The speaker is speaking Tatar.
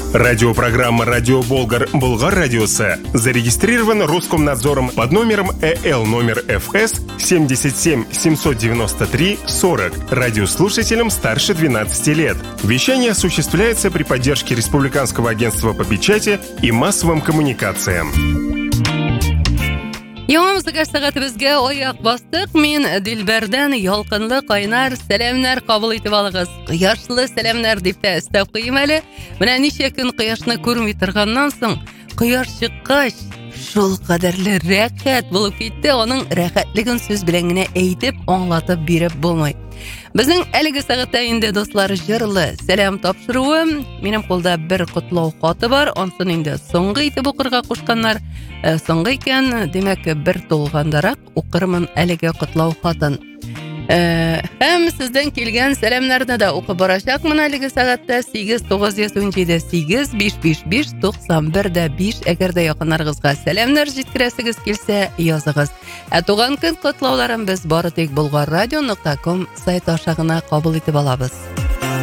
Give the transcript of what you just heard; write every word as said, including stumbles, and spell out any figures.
Радиопрограмма «Радио Болгар» Болгар радиосы зарегистрирован Роскомнадзором под номером Э Л номер Ф С семь семь семь девять три сорок радиослушателям старше двенадцати лет. Вещание осуществляется при поддержке Республиканского агентства по печати и массовым коммуникациям. Яңа музыка сәгатебезгә аяк бастык. Мин Дилбәрдән ялкынлы кайнар сәламнар кабул итеп алыгыз. Кояшлы сәламнар дип тә өстәп куйым әле. Менә ничә көн кояшны күрми торганнан соң, кояш чыккач, шул кадәрле рәхәт булып китте. Аның рәхәтлеген сүз белән генә әйтеп, аңлатып биреп булмый. Безнең әлеге сәгатьтә инде дуслар җырлы сәлам тапшыруы. Минем кулда бер котлау хаты бар. Ансын инде соңгы итеп укырга кушканнар. Соңгы икән, димәк, бер тулгандарак укырмын әлеге котлау хатын. Һәм сездән килгән сәламнарны да укып барачакмын әлеге сәгатьтә сигез тугыз ун җиде сигез биш биш биш туксан бер биш. Әгәр дә якыннарыгызга сәламнар җиткерәсегез килсә, языгыз. Ә туган көн котлауларын без бары тик болгар радио нокта ком сайты аша гына кабул итеп алабыз.